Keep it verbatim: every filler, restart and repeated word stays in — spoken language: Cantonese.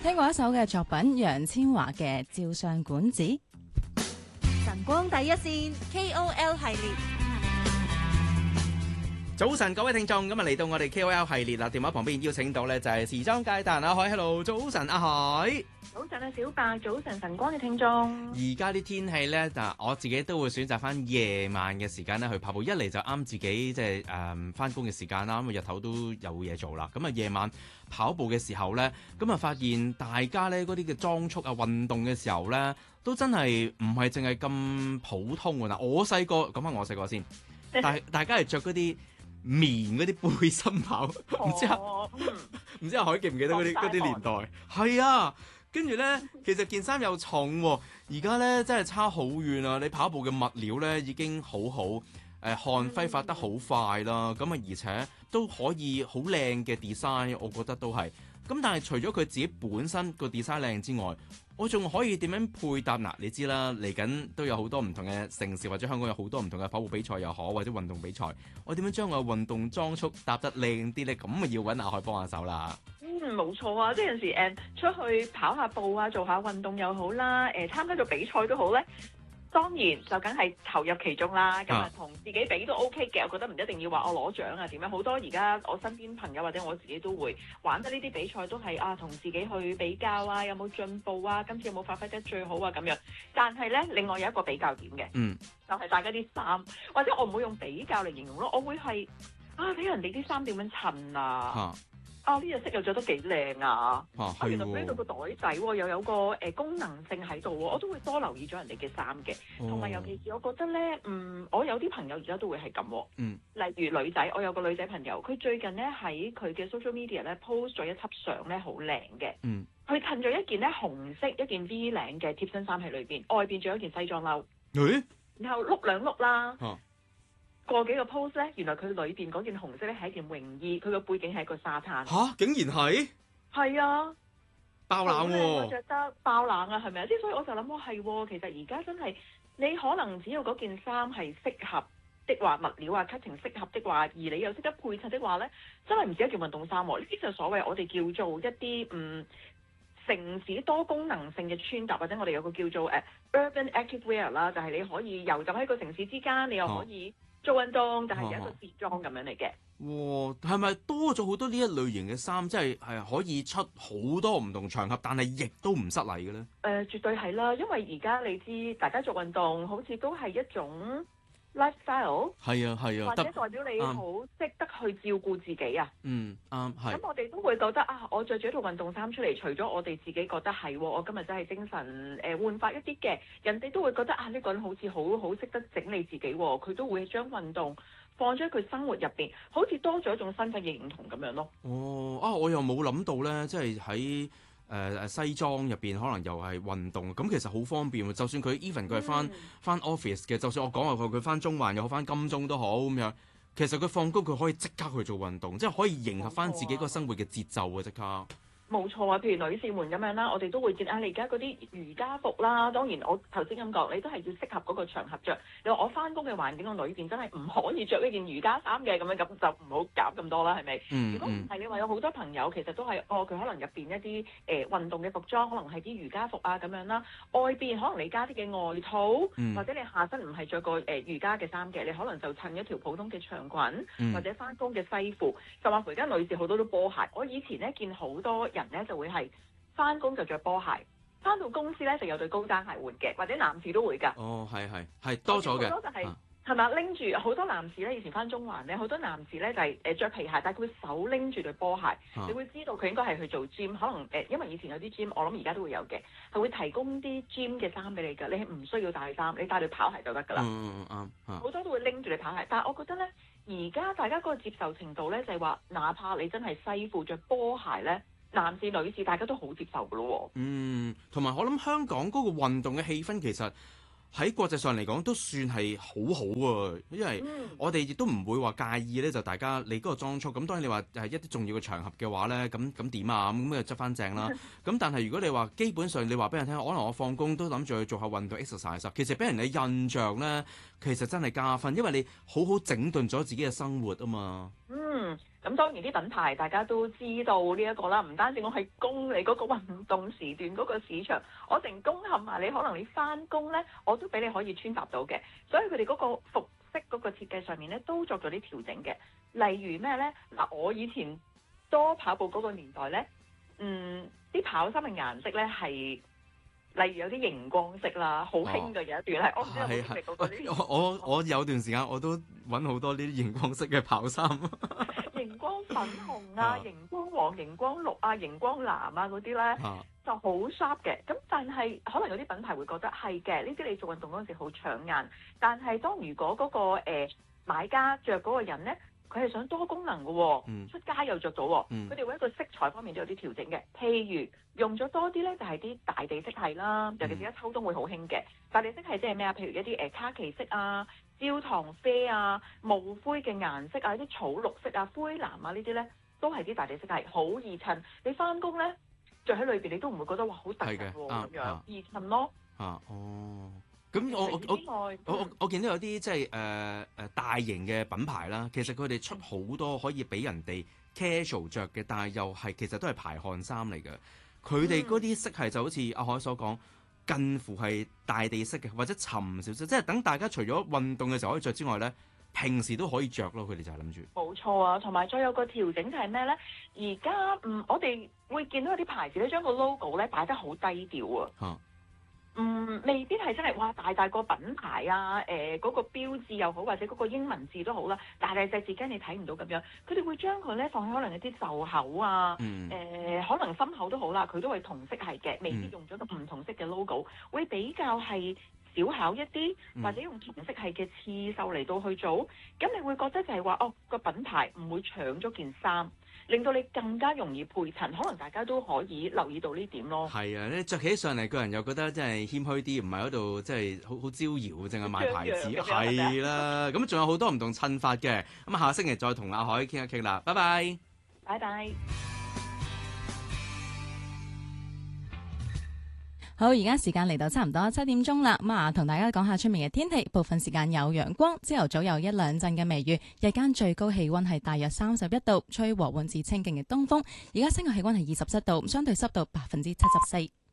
聽過一首嘅作品，楊千嬅嘅《照相館子》。 晨光第一線 K O L 系列。 早晨，各位聽眾，今日嚟到我哋 K O L 系列啦，電話旁邊邀請到咧就係時裝界達人阿海。Hello，早晨，阿海。 早晨啊，小白，早晨晨光嘅聽眾。 而家啲天氣咧，嗱，我自己都會選擇翻夜晚嘅時間咧去跑步，一嚟就啱自己即係誒翻工嘅時間啦，咁啊日頭都有嘢做啦，咁啊夜晚跑步嘅時候咧，咁啊發現大家咧嗰啲嘅裝束啊、運動嘅時候咧，都真係唔係淨係咁普通㗎嗱。我細個講翻我細個先，大大家係着嗰啲棉嗰啲背心跑，唔知啊，唔知阿海記唔記得嗰啲嗰啲年代？係啊。跟住咧，其實件衫又重喎、哦，而家咧真係差好遠啊！你跑步嘅物料咧已經好好，誒、呃、汗揮發得好快啦，咁啊而且都可以好靚嘅 design，我覺得都係。咁但係除咗佢自己本身個 design 靚之外，我仲可以點樣配搭嗱？你知啦，嚟緊都有好多唔同嘅城市或者香港有好多唔同嘅跑步比賽又好，或者運動比賽，我點樣將我嘅運動裝束搭得靚啲咧？咁啊要揾阿海幫下手啦。 嗯，冇錯啊，即係有時誒出去跑下步啊，做下運動又好啦，誒參加咗比賽都好咧。當然就梗係投入其中啦，咁啊同自己比都 OK 嘅，我覺得唔一定要話我攞獎啊點樣，好多而家我身邊朋友或者我自己都會玩得呢啲比賽都係啊同自己去比較啊，有冇進步啊，今次有冇發揮得最好啊咁樣。但係咧，另外有一個比較點嘅， 嗯， 就係大家啲衫，或者我唔會用比較嚟形容咯，我會係啊睇人哋啲衫點樣襯啊。啊啊！呢隻色又着得幾靚啊！啊，原來呢度個袋仔喎，又有個誒、呃、功能性喺度喎，我都會多留意咗人哋嘅衫嘅。同埋、哦、尤其是我覺得咧，嗯，我有啲朋友而家都會係咁喎。嗯。例如女仔，我有個女仔朋友，佢最近咧喺佢嘅 social media 咧 post 咗一輯相咧，好靚嘅。嗯。佢襯咗一件咧紅色一件 V 領嘅貼身衫喺裏邊，外邊仲有一件西裝褸。誒、欸。然後碌兩碌啦。啊過幾個 pose 咧，原來佢裏邊嗰件紅色咧係一件泳衣，佢個背景係一個沙灘。 吓，竟然係？係啊， 爆冷喎、哦！ 着得爆冷啊，係咪啊？即係所以我就諗，我係其實而家真係你可能只要嗰件衫係適合的話，物料啊 cutting 適合的話，而你又識得配襯的話咧，真係唔止一件運動衫喎。呢啲就所謂我哋叫做一啲嗯城市多功能性嘅穿搭，或者我哋有個叫做誒、uh, urban active wear 啦，就係你可以遊走喺個城市之間，你又可以。啊做運動，但係有一個時裝咁樣嚟嘅。 哇，係咪多咗好多呢一類型嘅衫？即係係可以出好多唔同場合，但係亦都唔失禮嘅咧。誒、 呃，絕對係啦，因為而家你知大家做運動，好似都係一種 lifestyle。係啊係啊，或者代表你好識得去照顧自己啊。嗯，啱係。咁我哋都會覺得啊，我着住一套運動衫出嚟，除咗我哋自己覺得係，我今日真係精神誒、呃、煥發一啲嘅，人哋都會覺得啊，呢、這個人好似好好識得整理自己，佢都會將運動放咗喺佢生活入邊，好似多咗一種身份認同咁樣咯。哦，啊，我又冇諗到咧，即係喺誒誒西裝入邊，可能又係運動，咁其實好方便。就算佢 even 佢係翻翻 office 嘅，就算我講話佢佢翻中環又好，翻金鐘都好咁樣，其實佢放工佢可以即刻去做運動，即係可以迎合翻自己個生活嘅節奏啊！即刻。冇錯啊，譬如女士們咁樣啦，我哋都會見啊，你而家嗰啲瑜伽服啦，當然我頭先咁講，你都係要適合嗰個場合着。你話我翻工嘅環境，我裏邊真係唔可以着呢件瑜伽衫嘅，咁樣咁就唔好搞咁多啦，係咪？嗯、如果唔係，你話有好多朋友其實都係，哦，佢可能入邊一啲誒、呃、運動嘅服裝，可能係啲瑜伽服啊咁樣啦，外邊可能你加啲嘅外套，嗯、或者你下身唔係着個誒、呃、瑜伽嘅衫嘅，你可能就襯一條普通嘅長裙，嗯、或者翻工嘅西褲，甚至乎而家女士好多都波鞋。我以前咧見好多人咧就會係翻工就着波鞋，翻到公司咧就有對高踭鞋換嘅，或者男士都會㗎。哦，係係係多咗嘅。好多就係係咪拎住好多男士咧？以前翻中環咧，好多男士咧就係誒著皮鞋，但係佢手拎住對波鞋，啊、你會知道佢應該係去做 gym。可能誒、呃，因為以前有啲 gym，我諗而家都會有嘅，係會提供啲 gym 嘅衫俾你㗎。你係唔需要帶衫，你帶對跑鞋就得㗎啦。嗯嗯啱。好多都會拎住對跑鞋，但係我覺得咧，而家大家嗰個接受程度咧，就係話，哪怕你真係西褲着波鞋咧。男士、女士，大家都好接受㗎咯喎。嗯，同埋我諗香港嗰個運動嘅氣氛其實喺國際上嚟講都算係好好啊，因為我哋亦都唔會話介意咧，就大家你嗰個裝束。咁當然你話係一啲重要嘅場合嘅話咧，咁咁點啊？咁咁就執翻正啦。咁但係如果你話基本上你話俾人聽，可能我放工都諗住去做下運動 exercise，其實俾人嘅印象咧，其實真係加分，因為你好好整頓咗自己嘅生活啊嘛。嗯。 咁當然啲品牌大家都知道呢一個啦，唔單止我係供你嗰個運動時段嗰個市場，我成攻陷埋你，可能你翻工咧，我都俾你可以穿搭到嘅。所以佢哋嗰個服飾嗰個設計上面咧，都作咗啲調整嘅。例如咩咧？嗱，我以前多跑步嗰個年代咧，嗯，啲跑衫嘅顏色咧係。例如有啲熒光色啦，好興嘅有一段係，我唔知有冇經歷過嗰啲。 我我我有段時間我都揾好多呢啲熒光色嘅跑衫。 熒光粉紅啊、熒光黃、熒光綠啊、熒光藍啊嗰啲咧，啊、就好 sharp 嘅。咁但係可能有啲品牌會覺得係嘅，呢啲你做運動嗰陣時好搶眼。但係當如果嗰、嗰個誒、呃、買家着嗰個人咧，佢係想多功能嘅喎、哦，嗯、出街又着到喎，佢哋、嗯、會一個色彩方面都有啲調整嘅。譬如用咗多啲咧，就係、是、啲大地色系啦，尤其是而家秋冬會好興嘅。大地色系即係咩啊？譬如一啲誒、呃、卡其色啊、焦糖啡啊、霧灰嘅顏色啊、啲草綠色啊、灰藍啊呢啲咧，都係啲大地色系，好易襯。你翻工咧着喺裏邊，你都唔會覺得哇好突兀喎咁樣，易襯咯。啊哦。 咁我我我我我我見到有啲即係誒誒大型嘅品牌啦，其實佢哋出好多可以俾人哋 casual 着嘅，但係又係其實都係排汗衫嚟嘅。佢哋嗰啲色係就好似阿海所講，近乎係大地色嘅，或者沉少少，即係等大家除咗運動嘅時候可以着之外咧，平時都可以着咯。佢哋就係諗住。冇錯啊，同埋再有個調整就係咩咧？而家嗯，我哋會見到有啲牌子咧，將個 logo 咧擺得好低調啊。啊嗯，未必係真係哇大大個品牌啊，誒、呃、嗰、那個標誌又好，或者嗰個英文字都好啦，大大隻字跟你睇唔到咁樣，佢哋會將佢咧放喺可能一啲袖口啊，誒、嗯呃、可能心口都好啦，佢都係同色系嘅，未必用咗個唔同色嘅 logo，會比較係小巧一啲，或者用同色系嘅刺繡嚟到去做，咁你會覺得就係話哦個品牌唔會搶咗件衫。令到你更加容易配襯，可能大家都可以留意到呢點咯。係啊，你着起上嚟個人又覺得真係謙虛啲，唔係喺度即係好好招搖，淨係賣牌子。係啦，咁仲有好多唔同襯法嘅。咁下星期再同阿海傾一傾啦，拜拜。 拜拜。 好，而家時間嚟到差唔多七點鐘啦，咁啊同大家講下出面嘅天氣，部分時間有陽光，朝頭早有一兩陣嘅微雨，日間最高氣溫係大約三十一度，吹和緩至清勁嘅東風，而家室外氣溫係二十七度，相對濕度百分之七十四。